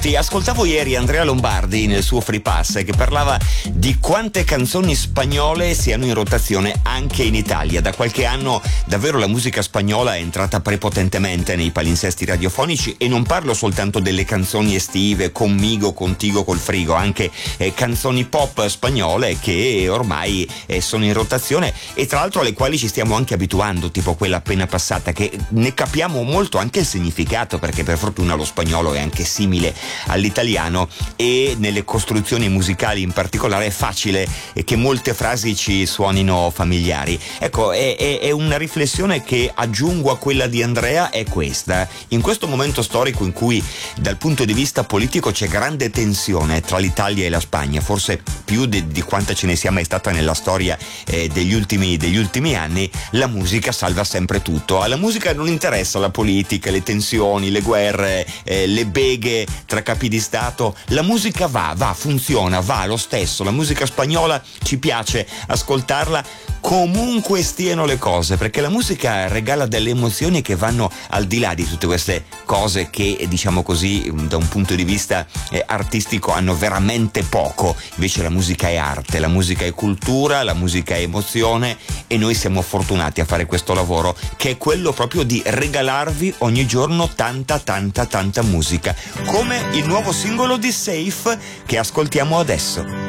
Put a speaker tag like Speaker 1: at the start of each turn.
Speaker 1: tutti. Ascoltavo ieri Andrea Lombardi nel suo Free Pass che parlava di quante canzoni spagnole siano in rotazione anche in Italia. Da qualche anno davvero la musica spagnola è entrata prepotentemente nei palinsesti radiofonici, e non parlo soltanto delle canzoni estive, conmigo, contigo, col frigo, anche canzoni pop spagnole che ormai sono in rotazione, e tra l'altro alle quali ci stiamo anche abituando, tipo quella appena passata, che ne capiamo molto anche il significato, perché per fortuna lo spagnolo è anche simile all'italiano, e nelle costruzioni musicali in particolare è facile che molte frasi ci suonino familiari. Ecco, è una riflessione che aggiungo a quella di Andrea, è questa: in questo momento storico in cui dal punto di vista politico c'è grande tensione tra l'Italia e la Spagna, forse più di quanta ce ne sia mai stata nella storia degli ultimi anni, la musica salva sempre tutto. Alla musica non interessa la politica, le tensioni, le guerre, le beghe tra capi di Stato. La musica va, funziona, va lo stesso. La musica spagnola ci piace ascoltarla comunque stiano le cose, perché la musica regala delle emozioni che vanno al di là di tutte queste cose che, diciamo così, da un punto di vista artistico hanno veramente poco. Invece la musica è arte, la musica è cultura, la musica è emozione, e noi siamo fortunati a fare questo lavoro, che è quello proprio di regalarvi ogni giorno tanta musica, come il nuovo singolo di Safe che ascoltiamo adesso.